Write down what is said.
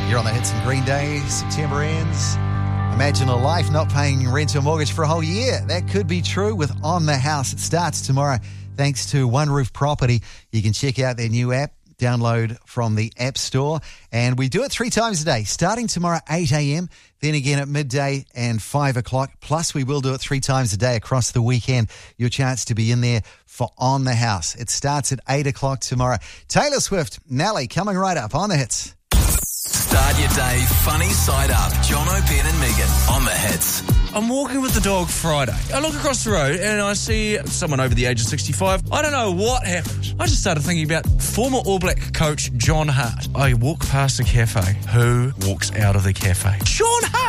You're on the hits and Green Day. September ends. Imagine a life not paying rent or mortgage for a whole year. That could be true with On the House. It starts tomorrow thanks to One Roof Property. You can check out their new app. Download from the App Store. And we do it 3 times a day, starting tomorrow 8 a.m, then again at midday and 5 o'clock. Plus, we will do it 3 times a day across the weekend. Your chance to be in there for On the House. It starts at 8 o'clock tomorrow. Taylor Swift, Nelly, coming right up on the hits. Start your day funny side up. Jono, Ben and Megan on the hits. I'm walking with the dog Friday. I look across the road and I see someone over the age of 65. I don't know what happened. I just started thinking about former All Black coach John Hart. I walk past a cafe. Who walks out of the cafe? John Hart!